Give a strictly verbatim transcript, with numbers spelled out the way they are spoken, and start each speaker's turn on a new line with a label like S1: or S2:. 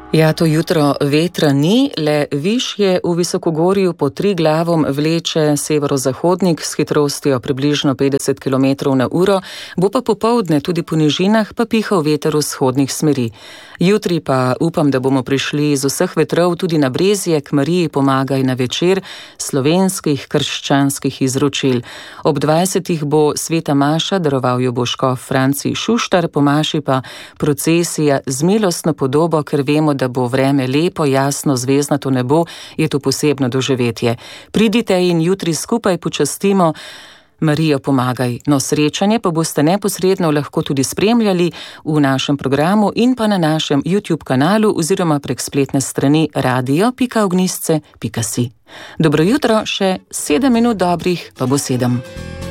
S1: Ja, to jutro vetra ni, le višje v visokogorju pod Triglavom vleče severozahodnik s hitrostjo približno petdeset kilometrov na uro, bo pa popoldne tudi po nižinah pa pihal veter vzhodnih smeri. Jutri pa upam, da bomo prišli z vseh vetrov tudi na Brezje k Mariji pomagaj na večer slovenskih krščanskih izročil. Ob dvajsetih bo sveta maša, daroval jo bo škof Franci Šuštar, po maši pa procesija z milostno podobo, ker vemo, da bo vreme lepo, jasno, zvezdnato nebo, je to posebno doživetje. Pridite in jutri skupaj počastimo Marijo pomagaj. No, srečanje pa boste neposredno lahko tudi spremljali v našem programu in pa na našem YouTube kanalu oziroma prek spletne strani radio pika ognjisce pika si. Dobro jutro, še sedem minut dobrih, pa bo sedem.